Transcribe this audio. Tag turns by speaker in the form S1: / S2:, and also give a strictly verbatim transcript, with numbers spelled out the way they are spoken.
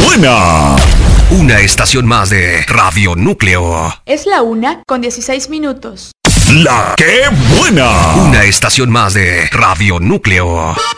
S1: buena! Una estación más de Radio Núcleo.
S2: Es la una con dieciséis minutos.
S1: ¡La que buena! Una estación más de Radio Núcleo.